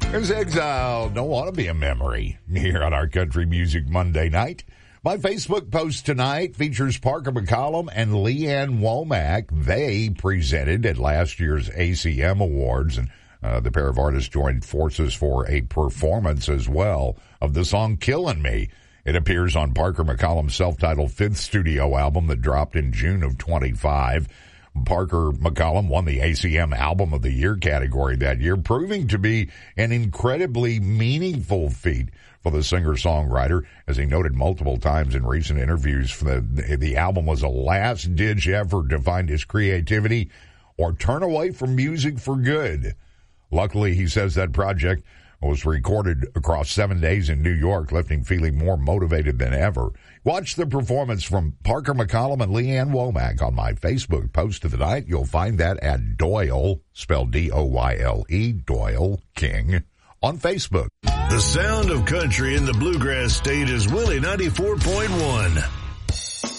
There's Exile, Don't Want to Be a Memory, here on our Country Music Monday night. My Facebook post tonight features Parker McCollum and Leanne Womack. They presented at last year's ACM Awards, and the pair of artists joined forces for a performance as well of the song Killin' Me. It appears on Parker McCollum's self-titled fifth studio album that dropped in June of 25. Parker McCollum won the ACM Album of the Year category that year, proving to be an incredibly meaningful feat for the singer-songwriter. As he noted multiple times in recent interviews, the album was a last-ditch effort to find his creativity or turn away from music for good. Luckily, he says that project was recorded across 7 days in New York, left him feeling more motivated than ever. Watch the performance from Parker McCollum and Leanne Womack on my Facebook post of the night. You'll find that at Doyle, spelled D-O-Y-L-E, Doyle King, on Facebook. The sound of country in the Bluegrass State is Willie 94.1.